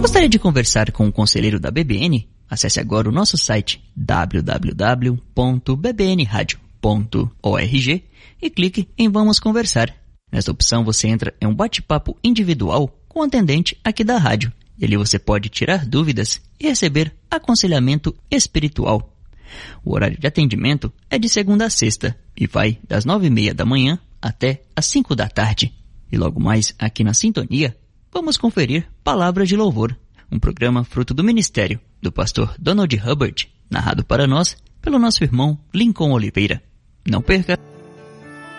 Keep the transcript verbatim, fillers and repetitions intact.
Gostaria de conversar com o conselheiro da B B N? Acesse agora o nosso site w w w ponto b b n radio ponto org e clique em Vamos Conversar. Nesta opção você entra em um bate-papo individual com o atendente aqui da rádio. E ali você pode tirar dúvidas e receber aconselhamento espiritual. O horário de atendimento é de segunda a sexta e vai das nove e meia da manhã até as cinco da tarde. E logo mais aqui na Sintonia, vamos conferir Palavras de Louvor, um programa fruto do ministério do pastor Donald Hubbard, narrado para nós pelo nosso irmão Lincoln Oliveira. Não perca!